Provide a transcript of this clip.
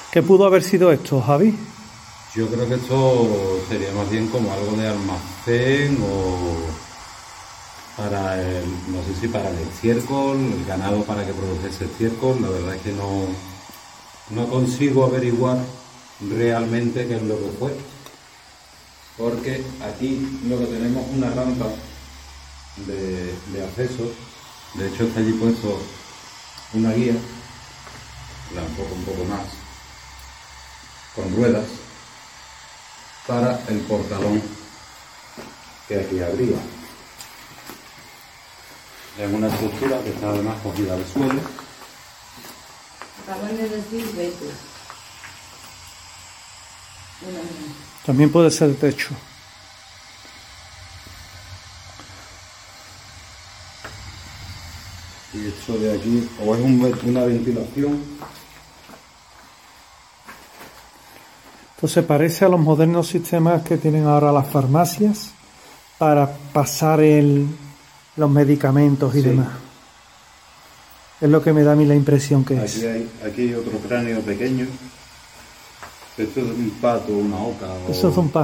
¿Qué pudo haber sido esto, Javi? Yo creo que esto sería más bien como algo de almacén o para el, no sé si para el estiércol, el ganado para que produjese estiércol. La verdad es que no consigo averiguar realmente qué es lo que fue. Porque aquí lo que tenemos es una rampa de acceso. De hecho está allí puesto una guía, la enfoco un poco más, con ruedas, para el portalón que aquí habría. Es una estructura que está además cogida al suelo. Acaban de decir vete. También puede ser techo. Y esto de aquí, o es una ventilación. Entonces parece a los modernos sistemas que tienen ahora las farmacias para pasar los medicamentos y Sí. demás. Es lo que me da a mí la impresión que es. Aquí hay otro cráneo pequeño. Esto es un pato, una oca. Eso es un